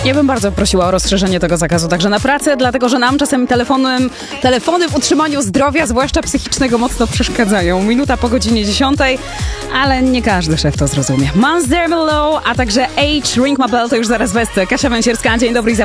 Ja bym bardzo prosiła o rozszerzenie tego zakazu także na pracę, dlatego że nam czasem telefony w utrzymaniu zdrowia, zwłaszcza psychicznego, mocno przeszkadzają. Minuta po godzinie 10, ale nie każdy szef to zrozumie. Mans Dermelo, a także Ring My Bell to już zaraz Kasia Węsierska, dzień dobry i zapraszam.